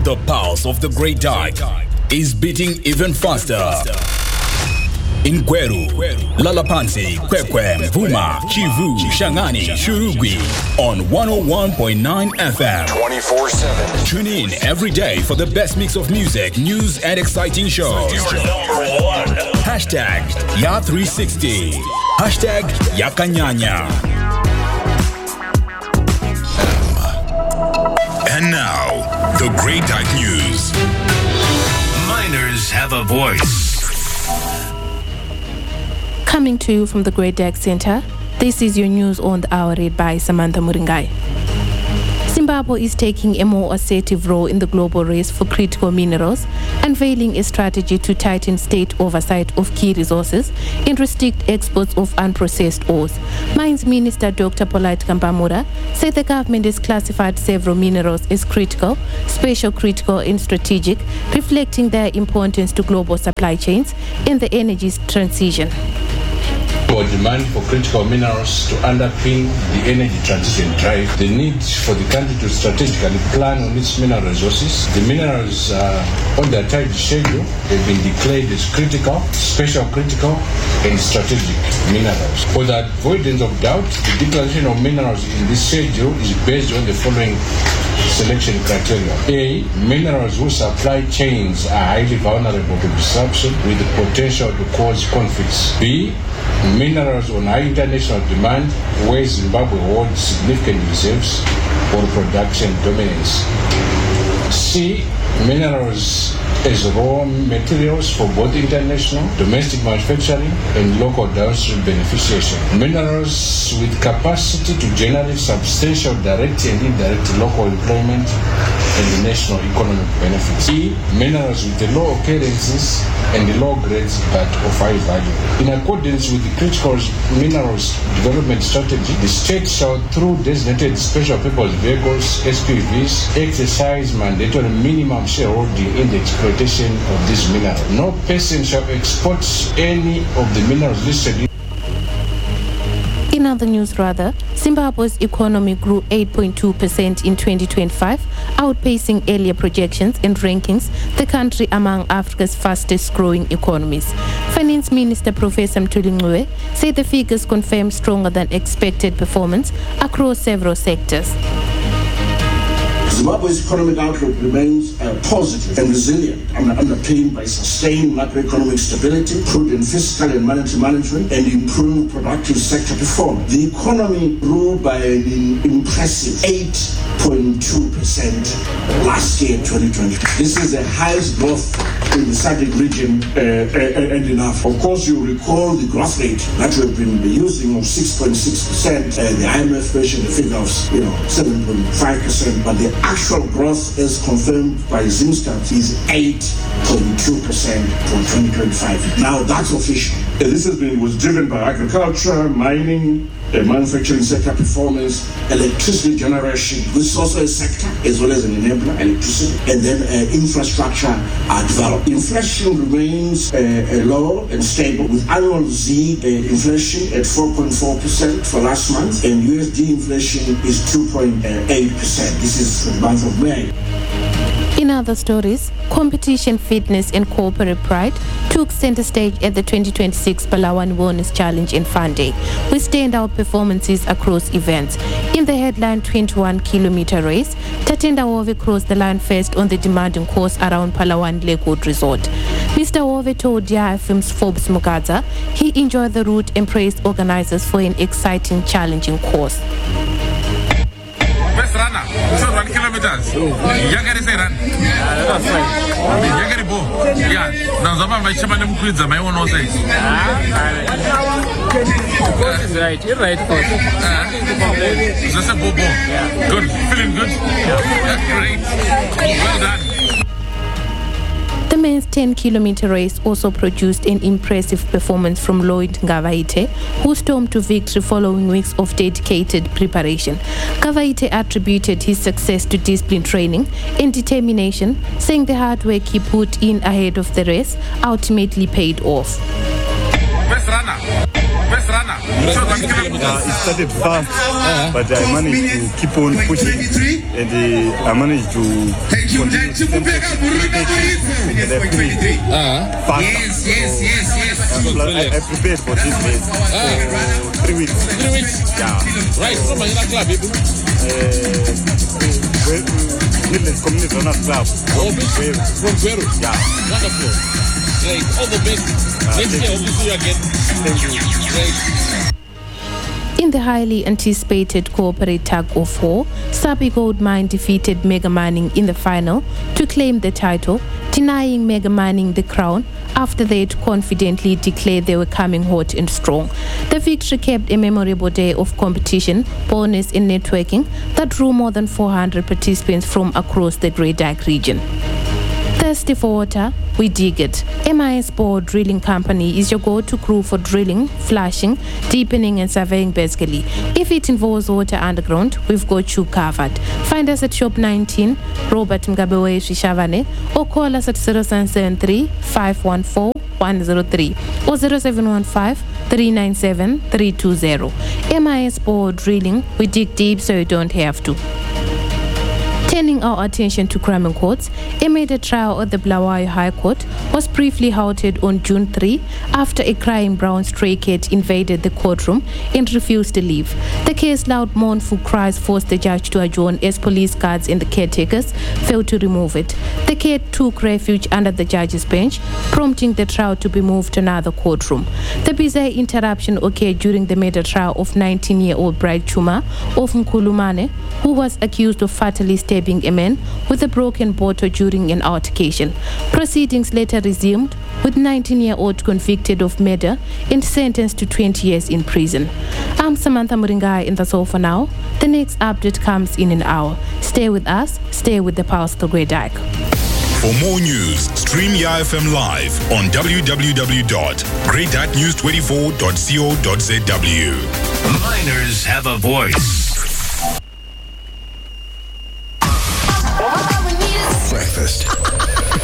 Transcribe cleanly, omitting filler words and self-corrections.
The pulse of the Great Dyke is beating even faster. In Gweru, Lalapansi, Kwekwe, Mvuma, Kivu, Shangani, Shurugwi on 101.9 FM. 24/7. Tune in every day for the best mix of music, news, and exciting shows. Hashtag Ya360. Hashtag Yakanyanya. And now, the Great Dyke News. Miners have a voice. Coming to you from the Great Dyke Center, this is your news on the hour read by Samantha Muringai. Zimbabwe is taking a more assertive role in the global race for critical minerals, unveiling a strategy to tighten state oversight of key resources and restrict exports of unprocessed ores. Mines Minister Dr. Polite Kambamura said the government has classified several minerals as critical, special critical and strategic, reflecting their importance to global supply chains and the energy transition. Demand for critical minerals to underpin the energy transition drive, the need for the country to strategically plan on its mineral resources. The minerals on their time schedule have been declared as critical, special critical, and strategic minerals. For the avoidance of doubt, the declaration of minerals in this schedule is based on the following selection criteria. A. Minerals whose supply chains are highly vulnerable to disruption with the potential to cause conflicts. B. Minerals on high international demand where Zimbabwe holds significant reserves or production dominance. C. Minerals as raw materials for both international, domestic manufacturing and local downstream beneficiation. Minerals with capacity to generate substantial direct and indirect local employment and the national economic benefits. E. Minerals with the low occurrences and the low grades but of high value. In accordance with the critical minerals development strategy, the state shall, through designated special purpose vehicles, SPVs, exercise mandatory minimum shareholding in the exploitation of this mineral. No person shall export any of the minerals listed. In other news, Zimbabwe's economy grew 8.2% in 2025, outpacing earlier projections and rankings the country among Africa's fastest growing economies. Finance Minister Professor Mthuli Ncube said the figures confirm stronger than expected performance across several sectors. Zimbabwe's economic outlook remains positive and resilient, underpinned by sustained macroeconomic stability, prudent fiscal and monetary management, and improved productive sector performance. The economy grew by an impressive 8.2% last year, 2020. This is the highest growth in the SADC region and in Africa. Of course, you recall the growth rate that we've been using of 6.6%. The IMF mentioned the figure of 7.5%, but the actual growth, as confirmed by Zimstat, is 8.2% for 2025. Now that's official. This was driven by agriculture, mining, manufacturing sector performance, electricity generation, which is also a sector as well as an enabler, electricity, and then infrastructure development. Inflation remains low and stable, with annual Z inflation at 4.4% for last month, and USD inflation is 2.8%. This is for the month of May. In other stories, competition, fitness and corporate pride took center stage at the 2026 Palawan Wellness Challenge in Fande, with standout performances across events. In the headline 21-kilometer race, Tatenda Wove crossed the line first on the demanding course around Palawan Lakewood Resort. Mr. Wove told DIFM's Forbes Mugadza he enjoyed the route and praised organizers for an exciting, challenging course. Best runner, 1 kilometers. Yagari say run. Yagari bo. Yeah. Now Zama my chairman mukwiza my own say. It's right. You're right. Just a bo. Good. Feeling good. Great. Well done. The men's 10-kilometer race also produced an impressive performance from Lloyd Ngavaite, who stormed to victory following weeks of dedicated preparation. Ngavaite attributed his success to disciplined training and determination, saying the hard work he put in ahead of the race ultimately paid off. Best runner. Best runner. It started fast, but I managed to keep on pushing, and I managed to continue to and I finished faster. I prepared for this race for 3 weeks. 3 weeks? Yeah. Right, from my club, people. Midlands Community Runners Club. From Peru? Yeah. Wonderful. Great. All the best. Next year, hope to see you again. Thank you. Great. In the highly anticipated corporate tug-of-war, Sabi Gold Mine defeated Mega Mining in the final to claim the title, denying Mega Mining the crown after they had confidently declared they were coming hot and strong. The victory kept a memorable day of competition, bonus and networking that drew more than 400 participants from across the Great Dyke region. Thirsty for water? We dig it. MIS Bore Drilling Company is your go-to crew for drilling, flashing, deepening and surveying basically. If it involves water underground, we've got you covered. Find us at Shop 19, Robert Mgabewe Shishavane, or call us at 0773 514 103 or 0715 397 320. MIS Bore Drilling, we dig deep so you don't have to. Turning our attention to crime courts, a murder trial at the Bulawayo High Court was briefly halted on June 3 after a crying brown stray cat invaded the courtroom and refused to leave. The case's loud mournful cries forced the judge to adjourn as police guards and the caretakers failed to remove it. The cat took refuge under the judge's bench, prompting the trial to be moved to another courtroom. The bizarre interruption occurred during the murder trial of 19-year-old Bright Chuma of Nkulumane, who was accused of fatally stabbing a man with a broken bottle during an altercation. Proceedings later resumed, with 19-year-old convicted of murder and sentenced to 20 years in prison. I'm Samantha Muringai, and that's all for now. The next update comes in an hour. Stay with us, stay with the Pulse of the Great Dyke. For more news, stream YFM live on www.greatdykenews24.co.zw. Miners have a voice.